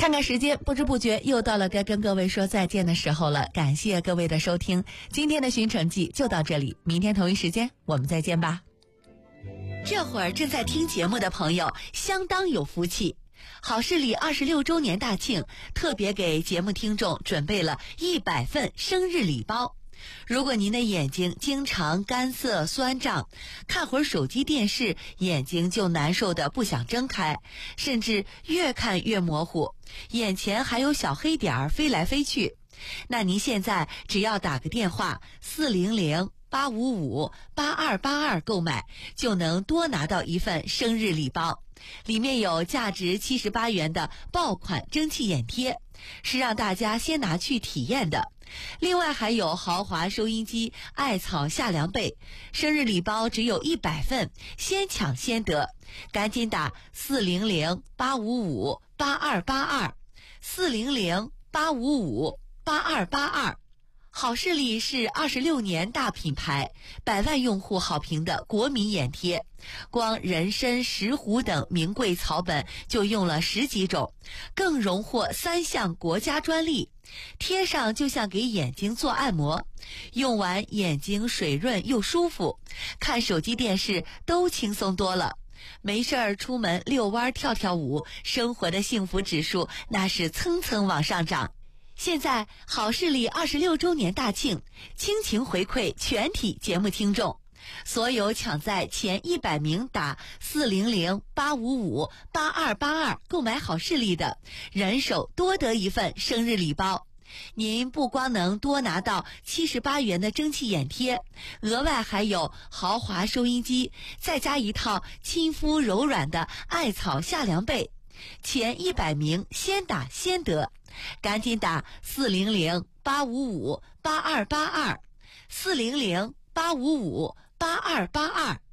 看看时间，不知不觉又到了该跟各位说再见的时候了。感谢各位的收听，今天的寻城记就到这里，明天同一时间我们再见吧。这会儿正在听节目的朋友相当有福气，好视力26周年大庆特别给节目听众准备了100份生日礼包。如果您的眼睛经常干涩酸胀，看会儿手机电视眼睛就难受的不想睁开，甚至越看越模糊，眼前还有小黑点儿飞来飞去，那您现在只要打个电话400-855-8282购买，就能多拿到一份生日礼包。里面有价值78元的爆款蒸汽眼贴，是让大家先拿去体验的。另外还有豪华收音机艾草夏凉被，生日礼包只有100份，先抢先得，赶紧打400-855-8282 400-855-8282。好视力是26年大品牌，100万用户好评的国民眼贴，光人参、石斛等名贵草本就用了10几种，更荣获3项国家专利。贴上就像给眼睛做按摩，用完眼睛水润又舒服，看手机电视都轻松多了。没事儿出门遛弯跳跳舞，生活的幸福指数那是蹭蹭往上涨。现在好视力26周年大庆，倾情回馈全体节目听众，所有抢在前100名打400-855-8282购买好视力的，人手多得一份生日礼包。您不光能多拿到78元的蒸汽眼贴，额外还有豪华收音机，再加一套亲肤柔软的艾草夏凉被。前100名先打先得，赶紧打400-855-8282 400-855-8282。